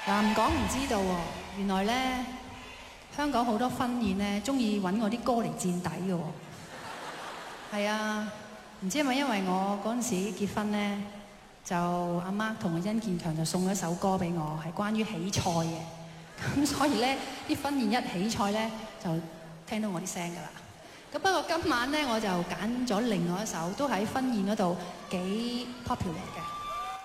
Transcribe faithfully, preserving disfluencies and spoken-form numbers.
嗱，唔講唔知道喎，原來咧香港好多婚宴咧，中意揾我啲歌嚟墊底嘅喎。係啊，唔知係咪因為我嗰陣時結婚咧，就阿媽同阿甄健強就送咗首歌俾我，係關於起菜嘅。咁所以咧，啲婚宴一起菜咧，就聽到我啲聲㗎啦。咁不過今晚咧，我就揀咗另外一首，都喺婚宴嗰度幾 popular 嘅。